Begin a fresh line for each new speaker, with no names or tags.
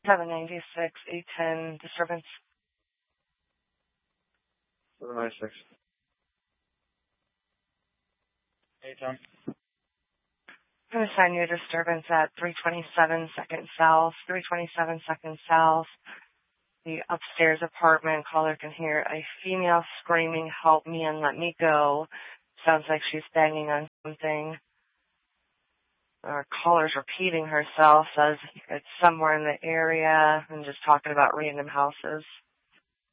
796, 810, disturbance.
796. 810.
I'm going to assign you a disturbance at 327 2nd South, 327 2nd South. The upstairs apartment. Caller can hear a female screaming, "Help me and let me go." Sounds like she's banging on something. Our caller's repeating herself, says it's somewhere in the area, and just talking about random houses.